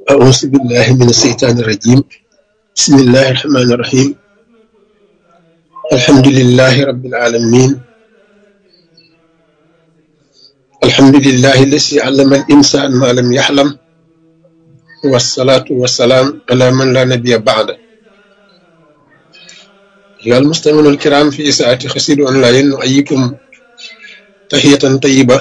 أعوذ بالله من الشيطان الرجيم. بسم الله الرحمن الرحيم. الحمد لله رب العالمين. الحمد لله الذي علم الإنسان ما لم يحلم، والصلاة والسلام على من لا نبي بعده. أيها المستمعون الكرام، في ساعة خسير أونلاين نحييكم تحية طيبة.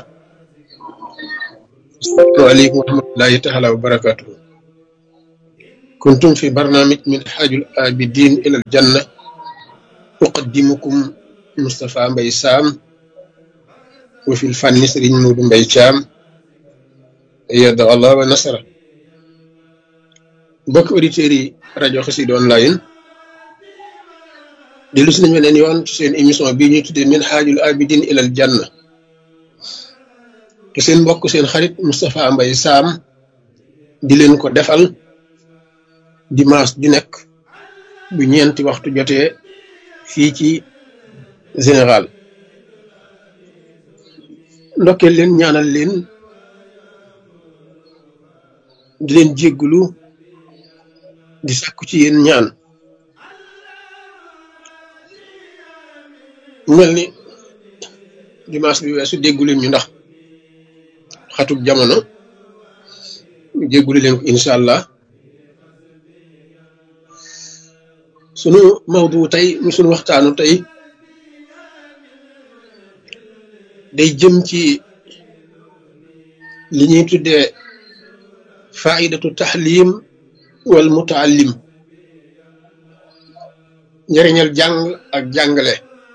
السلام عليكم ورحمة الله تعالى وبركاته. كنتم في برنامج من حاج الآبدين إلى الجنة، أقدمكم مصطفى مباي سام، وفي الفن سرين مود مباي شام، أيد الله ونصره. mbokk auditeurs yi rajo Xassida online dellu si nañu beneen yoon ci seen émission bii ñuy tuddee min haajul abidin ilal janna te seen mbokk seen xarit Moustapha Mbaye Sam di leen ko defal dimanche di nekk bu ñeenti waxtu jotee fii ci général. ndokkeel leen, ñaanal leen, di leen jéggulu, di sàkku ci yéen ñaan. mel ni dimanche bi weesu déggu leen ñu ndax xatub jamono, jéggulu leen ko incha allah. sunu mawdu tey mu sunu waxtaanu tey day jëm ci li ñuy tuddee faidatu taxlim wal mutaallim, njëriñal jàng ak jàngale.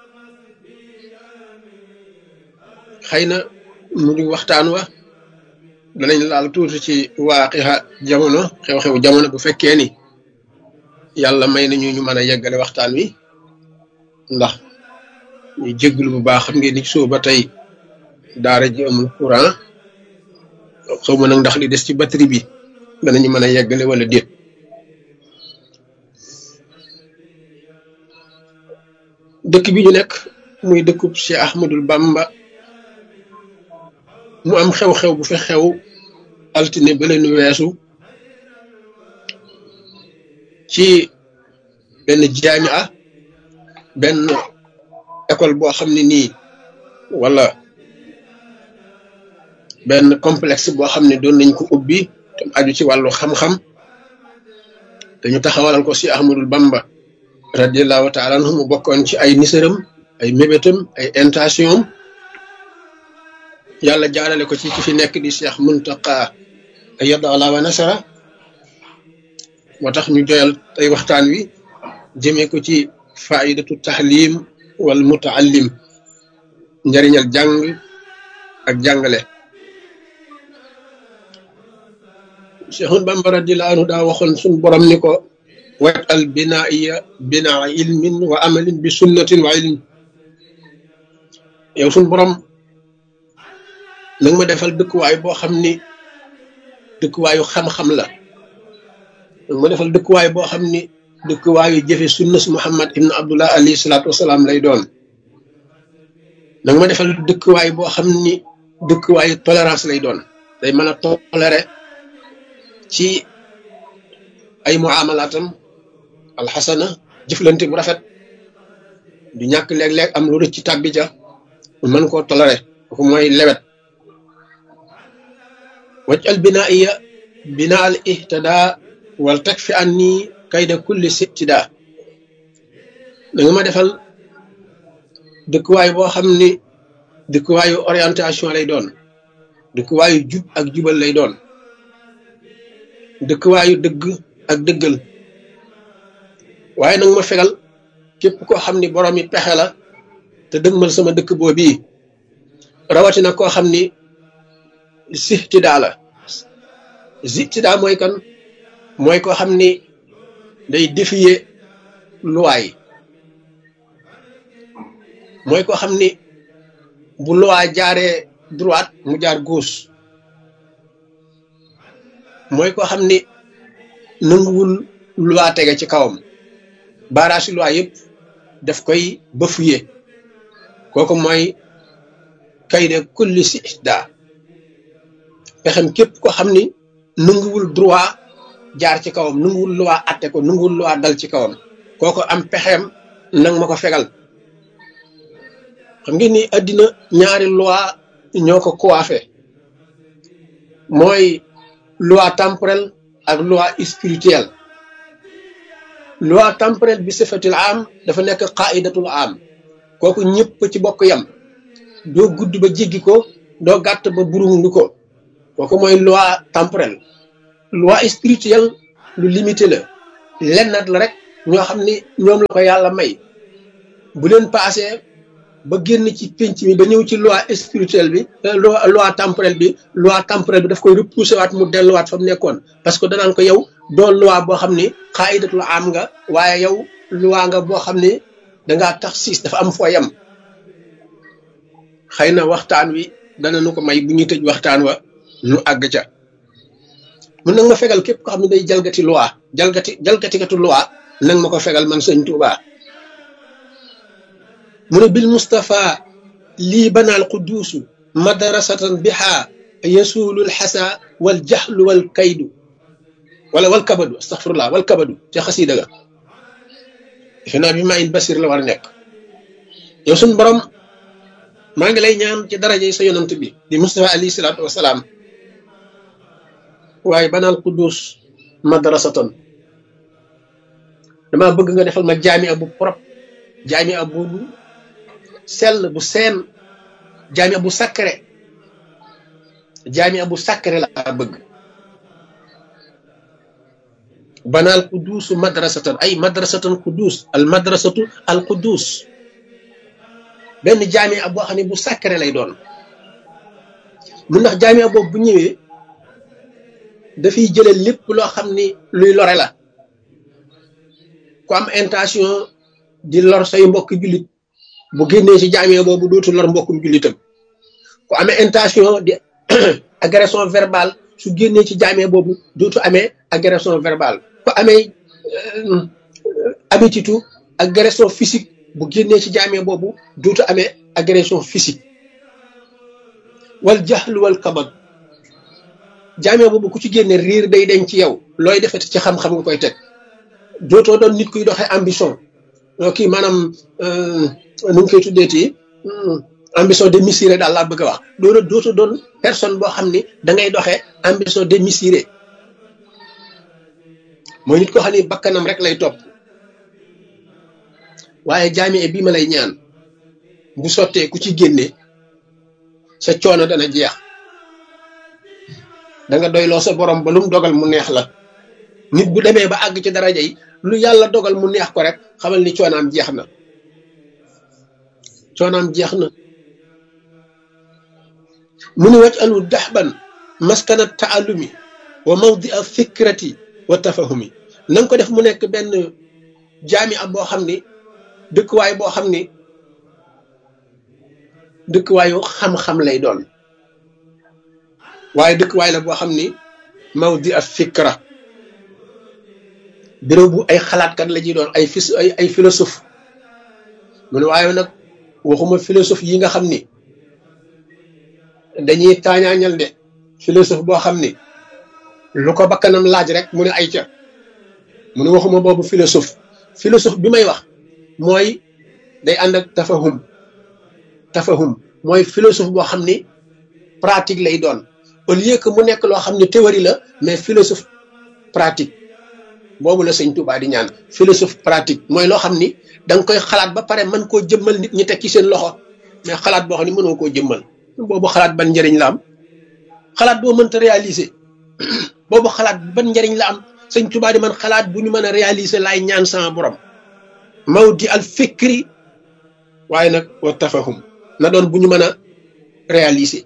xëy na mu di waxtaan wa danañ laal tuuti ci waaqixa jamono, xew-xew jamono, bu fekkee ni yàlla may nañu ñu mën a yeggale waxtaan wi, ndax ñu jégglu bu baax. xam ngeen ni soo ba tey daara ji amul courant, xaw ma nag ndax li des ci batterie bi danañu mën a yeggale wala déet. dëkk bi ñu nekk muy dëkkub Cheikh Ahmadul Bamba, mu am xew-xew bu fi xew altine ba leen weesu ci benn jaamia, benn école boo xam ne nii, wala benn complexe boo xam ne doon nañ ko ubbi te aju ci wàllu xam-xam. dañu taxawalal ko si Ahmadul Bamba radiallahu taala anhu, mu bokkoon ci ay nisaram, ay mébétam, ay intention. yàlla jaarale ko ci ki fi nekk di Cheikh Muntaqa ayyada Allah wa nasara. moo tax ñu joyal tey waxtaan wi jëmee ko ci faidatu tahlim wal mutaallim, njariñal jàng ak jàngale. Cheikhul Bamba radiallahu anhu daa waxoon suñ borom ni ko wat al binaiya binaa ilmin wa amalin bi sunnatin wa ilm. yow suñ borom nanga ma defal dëkkuwaay boo xam ni dëkkuwaayu xam-xam la, nanga ma defal dëkkuwaay boo xam ni dëkkuwaayu jëfe sunna si Muhammad ibn Abdullah alayhi salaatu wasalaam lay doon. nanga ma defal dëkkuwaay boo xam ni dëkkuwaayu tolérance lay doon, day mën a toléré ci ay muamalaatam alxasana, jëflante bu rafet, du ñàkk léeg-léeg am lu rëcc ci tàbbi ja, mën koo toléré. kooku mooy lewet. wajal binaiya bina al ihtada wal takfi anni kayda kulli sibtida. da nga ma defal dëkkuwaay boo xam ni dëkkuwaayu orientation lay doon, dëkkuwaayu jub ak jubal lay doon, dëkkuwaayu dëgg ak dëggal. waaye nag ma fegal képp koo xam ni borom yi pexe la te dëgmal sama dëkk boobii, rawatina koo xam ni sihtidaa la. sihtidaa mooy kan? mooy koo xam ni day défier loi, mooy koo xam ni bu loi jaaree droite mu jaar gauche, mooy koo xam ni nanguwul loi tege ci kawam, baaraasi loi yëpp daf koy bafoué. kooku mooy kayda kulli sihtidaa, pexem képp ko xam ni nanguwul droit jaar ci kawam nanguwul loi atte ko nanguwul loi dal ci kawam kooko am pexeem nang ma ko fegal xam ngeen ni àddina ñaari loi ñoo ko coiffé mooy loi temporelle ak loi spirituelle loi temporelle bi sifatil am dafa nekk qaidatul am kooku ñëpp ci bokk yam doo gudd ba jéggi ko doo gàtt ba burundu ko kooku mooy loi temporelle loi spirituelle lu limité la lennat la rek ñoo xam ni ñoom la ko yàlla may bu leen passé ba génn ci pénc mi ba ñëw ci loi spirituelle bi loi temporelle bi daf koy repousser waat mu delluwaat fa mu nekkoon parce que danaan ko yow doo loi boo xam ni xaayidatul am nga waaye yow loi nga boo xam ni dangaa tax siis dafa am foo yam xëy na waxtaan wi dana nu ko may bu ñuy tëj waxtaan wa nu àgg ca mun nag ma fegal képp ko xam ne day jalgati loi jalgatikatu loi nag ma ko fegal man sëñ Tuubaa mu ne bil Mustafa lii banaal quduusu madrasatan biha yasuulul xasa wal jaxlu wal kaydu wala wal kabadu astaxfirullah wal kabadu ca xasiida ga defe naa bi maa in basir la war a nekk yow suñ borom maa ngi lay ñaan ci daraja yi sa yonant bi di Mustafa alayhi salaatu wasalaam waaye banaal quduus madrasatan dama bëgg nga defal ma jaami bu propre jaami bu sell bu seen jaami bu sacré la bëgg banaal quduusu madrasatan ay madrasatan quduus al madrasatu al quduus benn jaami boo xam ne bu sacré lay doon mun ndax jaami boobu bu ñëwee dafiy jëlee lépp loo xam ni luy lore la ku am intention di lor say mbokk jullit bu génnee ci jaamee boobu dootu lor mbokkum jullitam ku amee intention di agression verbale su génnee ci jaamee boobu dootu amee agression verbale ku amee habitude agression physique bu génnee ci jaamee boobu dootu amee agression physique wal jaxlu wal kabad jaamee boobu ku ci génne riir day deñ ci yow looy defati ci xam-xam nga koy teg dootoo doon nit kuy doxee ambition kii maanaam nu ñu koy tuddeeti ambition démesurée daal laa bëgg a wax dootoo doon personne boo xam ni da ngay doxee ambition démesurée mooy nit koo xam ni bakkanam rek lay topp waaye jaamee bii ma lay ñaan bu sottee ku ci génne sa coono dana jeex da nga doyloo sa borom ba lu mu dogal mu neex la nit bu demee ba àgg ci daraja yi lu yàlla dogal mu neex ko rek xamal ni coonaam jeex na mu ni waj alu daxban maskana taalumi wa mawdi a fikrati wa tafahumi na nga ko def mu nekk benn jaami ab boo xam ni dëkkuwaay boo xam ni dëkkuwaayu xam-xam lay doon waaye dëkkuwaay la boo xam ni mawdi a fikra béréb bu ay xalaatkat la ñuy doon ay philosophe mu ne waaye nag waxuma philosophe yi nga xam ni dañuy taañaañal de philosophe boo xam ni lu ko bakkanam laaj rek mu ne ay ca mu ne waxuma boobu philosophe bi may wax mooy day ànd ak tafahum mooy philosophe boo xam ni pratique lay doon au lieu que mu nekk loo xam ne théorie la mais philosophe pratique boobu la sëñ Tuubaa di ñaan philosophe pratique mooy loo xam ni da nga koy xalaat ba pare mën koo jëmmal nit ñi teg ci seen loxo mais xalaat boo xam ne mënoo koo jëmmal boobu xalaat ban njëriñ la am xalaat boo mënta réaliser boobu xalaat ban njëriñ la am sëñ Tuubaa di man xalaat bu ñu mën a réaliser laay ñaan sama borom mawdi al fikri waaye nag wa tafahum na doon bu ñu mën a réaliser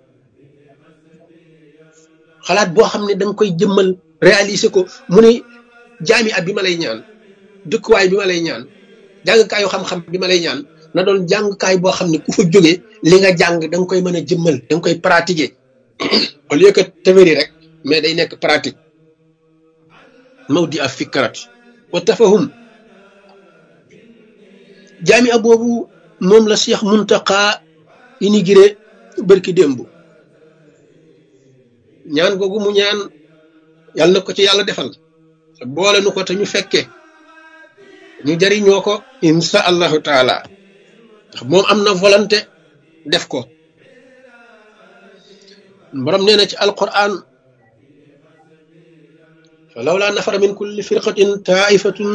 xalaat boo xam ne da nga koy jëmmal réaliser ko mu ne jaami ab bi ma lay ñaan dëkkuwaay bi ma lay ñaan jàngkaayu xam-xam bi ma lay ñaan na doon jàngkaay boo xam ne ku fa jógee li nga jàng da nga koy mën a jëmmal da nga koy pratiquer au lieu que théorie rek mais day nekk pratique mawdi a fikrat wa tafahum jaami ab boobu moom la Cheikh Muntaqa inauguré bërki démb ñaan googu mu ñaan yàlla na ko ci yàlla defal te boole nu ko te ñu fekke ñu jariñoo ko insha allahu taala ndax moom am na volonté def ko borom nee na ci alquran fa lawlaa nafara min kulli firqatin taifatun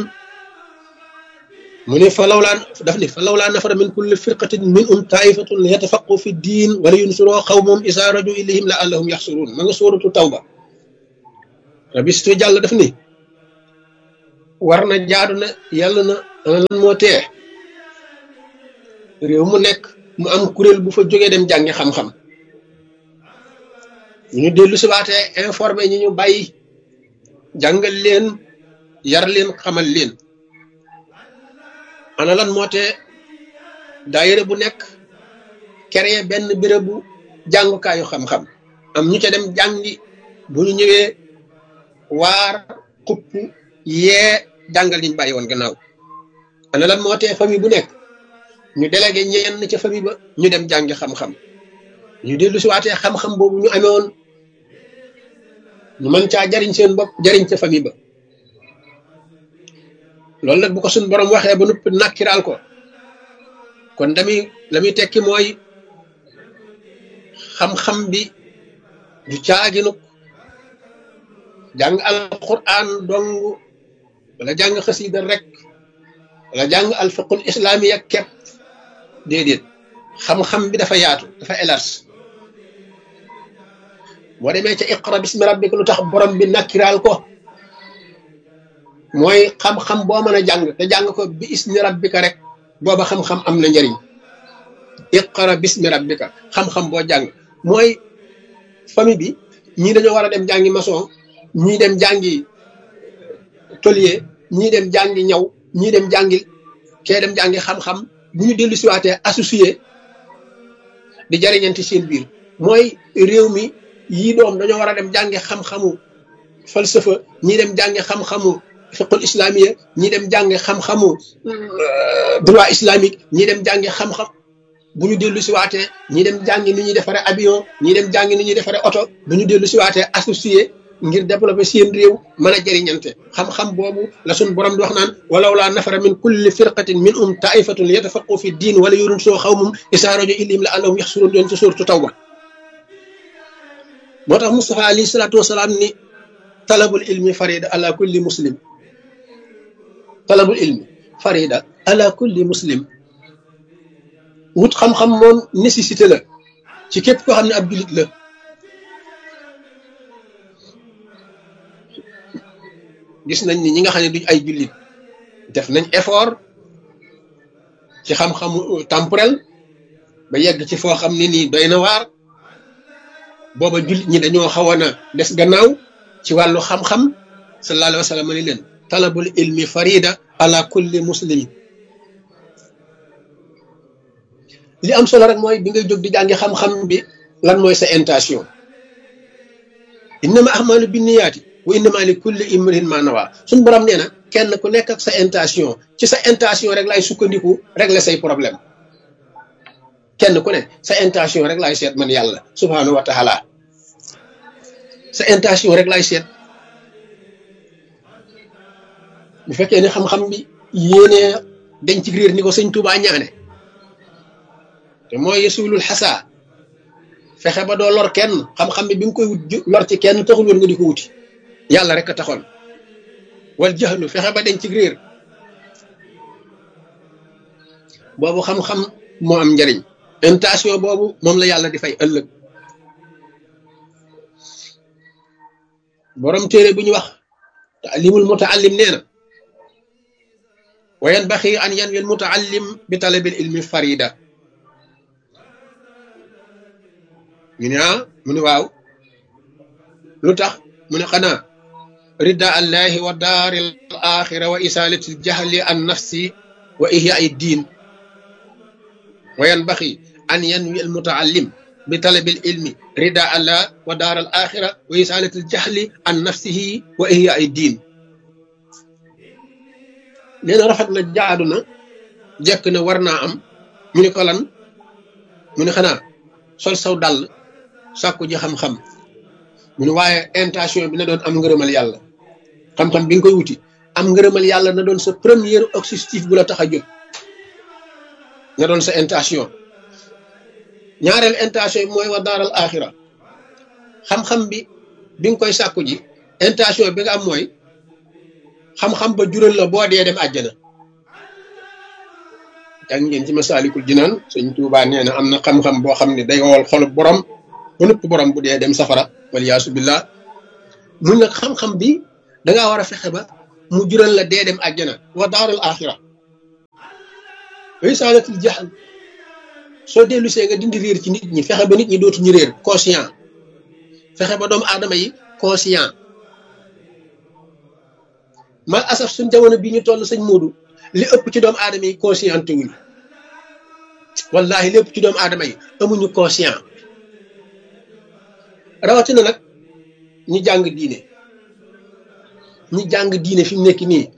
mu ne fa lawlaa nafara min kulli firqatin minhum taifatun li yatafaqu fi diin wala yunsuroo xawmahum isaa raju ilayhim la allahum yaxsuruun ma nga suuratu tawba rabistu jàll daf ni war na jaadu na yàlla na ana lan moo tee réew mu nekk mu am kuréel bu fa jógee dem jàngi xam-xam ñu dellu si waatee informé ñi ñu bàyyi jàngal leen yar leen xamal leen ana lan moo tee daayira bu nekk créé benn bérébu jàngukaayu xam-xam am ñu ca dem jàngi bu ñu ñëwee waar xupp yee jàngal liñ bàyyi woon gannaaw ana lan moo tee famille bu nekk ñu délégué ñenn ca famille ba ñu dem jàngi xam-xam ñu dellu si waatee xam-xam boobu ñu amee woon ñu mën caa jariñ seen bopp jariñ ca famille ba loolu nag bu ko suñ borom waxee ba noppi nakkiraal ko kon la muy tekki mooy xam-xam bi du caaginuk jàng alquran dong wala jàng xasida rek wala jàng alfiqul islamiya kepp déedéet xam-xam bi dafa yaatu dafa élargi boo demee ca iqra bismi rabbika lu tax borom bi nakkiraal ko mooy xam-xam boo mën a jàng te jàng ko bi ismi rabbika rek booba xam-xam am na njëriñ iqra bismi rabbika xam-xam boo jàng mooy famille bi ñii dañoo war a dem jàngi maçon ñii dem jàngi tôlier ñii dem jàngi ñaw ñii dem jàngi kee dem jàngi xam-xam bu ñu dellu siwaatee associé di jariñanti seen biir mooy réew mi yii doom dañoo war a dem jàngi xam-xamu falsafa ñii dem jàngi xam-xamu fiqul islamiya ñii dem jàngi xam-xamu droit islamique ñii dem jàngi xam-xam bu ñu dellu siwaatee ñii dem jàngi ni ñuy defaree avion ñii dem jàngi ni ñuy defaree oto bu ñu dellu siwaatee associé ngir développer seen réew mën a jëriñante xam-xam boobu la suñ borom di wax naan walaw laa nafara min kulli firqatin minhum taifatun yatafaqu fi diin wala yunsuru xawmum isaa raju ilayhim la allahum yaxsuruun doon ci suuratu tawba moo tax Mustafa alayhi salaatu wasalaam ni talabul ilmi farida ala kulli muslim talabul ilmi farida ala kulli muslim wut xam-xam moom nécessité la ci képp koo xam ne ab jullit la gis nañ ni ñi nga xam ne duñ ay jullit def nañ effort ci xam-xamu temporel ba yegg ci foo xam ne nii doy na waar booba jullit ñi dañoo xawoon a des gannaaw ci wàllu xam-xam sallallahu alayhi wa sallam ni leen talabul ilmi farida ala kulli muslim li am solo rek mooy bi ngay jóg di jàngi xam-xam bi lan mooy sa intention innama ahmalu binniyaati wa innama li kulli imrin ma nawa suñ borom nee na kenn ku nekk ak sa intention ci sa intention rek laay sukkandiku régler say problème kenn ku ne sa intention rek laay seet man yàlla subhanahu wa taala sa intention rek laay seet bu fekkee ne xam-xam bi yéenee dañ ci réer ni ko sëñ Tuubaa ñaane te mooy yesulul xasa fexe ba doo lor kenn xam-xam bi nga koy wut lor ci kenn taxul woon nga di ko wuti yàlla rek a taxoon wal jaxlu fexe ba dañ ci réer boobu xam-xam moo am njariñ intention boobu moom la yàlla di fay ëllëg borom téere bu ñu wax taalimul mutaallim nee na wa yanbaxi an yanwi al mutaallim bi talabil ilmi farida ñu ne mu ne waaw lu tax mu ne xanaa rida allahi wa daari al axira wa isalati al jahli an nafsi wa ihya ay diin wa yanbaxi an yanwi al mutaallim bi talabil ilmi rida allah wa daar al axira wa isalati al jahli an nafsihi wa ihya ay diin nee na rafet na jaadu na jekk na war naa am ñu ne ko lan mu ne xanaa sol saw dàll sàkku ji xam-xam mu ne waaye intention bi na doon am ngërëmal yàlla xam-xam bi nga koy wuti am ngërëmal yàlla na doon sa premier objectif bu la tax a jóg na doon sa intention ñaareel intention bi mooy wa daaral axira xam-xam bi nga koy sàkku ji intention bi nga am mooy xam-xam ba jural la boo dee dem àjjana jàng ngeen ci Masaalikul Jinaan Sëñ Tuubaa nee na am na xam-xam boo xam ne day wowal xolu borom ba nëpp borom bu dee dem safara waliyaasu billah mun nag xam-xam bi dangaa war a fexe ba mu jural la dee dem àjjana wa daaral axira wa isaalatul jahl soo dellu see nga dindi réer ci nit ñi fexe ba nit ñi dootuñu réer conscient fexe ba doomu aadama yi conscient mal asaf suñ jamono bii ñu toll sëñ Moodu li ëpp ci doomu aadama yi conscient wuñu wallahi li ëpp ci doomu aadama yi amuñu conscient rawatina nag ñi jàng diine fi mu nekk nii